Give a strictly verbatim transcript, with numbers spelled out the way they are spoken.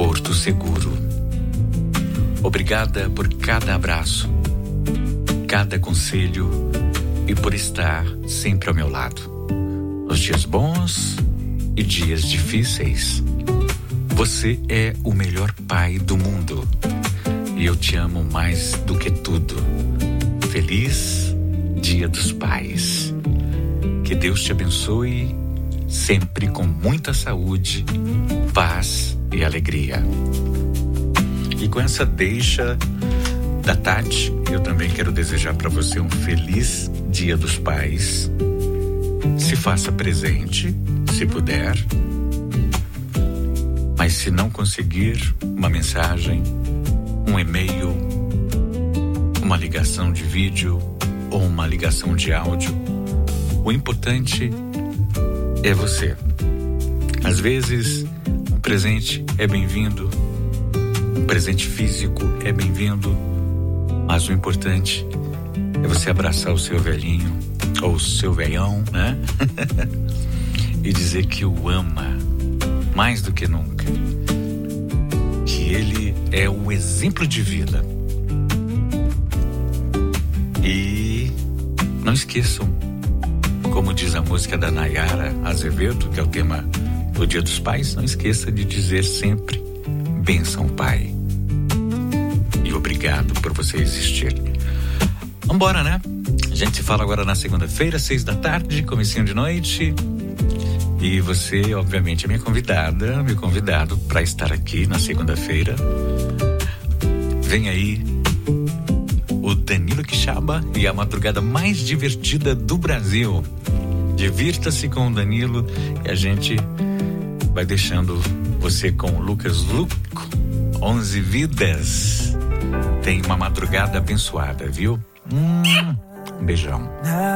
Porto Seguro. Obrigada por cada abraço, cada conselho e por estar sempre ao meu lado. Nos dias bons e dias difíceis. Você é o melhor pai do mundo e eu te amo mais do que tudo. Feliz Dia dos Pais. Que Deus te abençoe sempre com muita saúde, paz e alegria. E com essa deixa da Tati, eu também quero desejar para você um feliz Dia dos Pais. Se faça presente, se puder. Mas se não conseguir, uma mensagem, um e-mail, uma ligação de vídeo ou uma ligação de áudio, o importante é você. Às vezes, um presente é bem-vindo, um presente físico é bem-vindo, mas o importante é você abraçar o seu velhinho ou o seu velhão, né? E dizer que o ama mais do que nunca. Que ele é o exemplo de vida. E não esqueçam, como diz a música da Nayara Azevedo, que é o tema do Dia dos Pais, não esqueça de dizer sempre bênção, pai. E obrigado por você existir. Vambora, né? A gente se fala agora na segunda-feira, seis da tarde, comecinho de noite. E você, obviamente, é minha convidada, meu convidado para estar aqui na segunda-feira. Vem aí o Danilo Quixaba e a madrugada mais divertida do Brasil. Divirta-se com o Danilo e a gente vai deixando você com o Lucas Luco, onze vidas. Tem uma madrugada abençoada, viu? Hum, um beijão.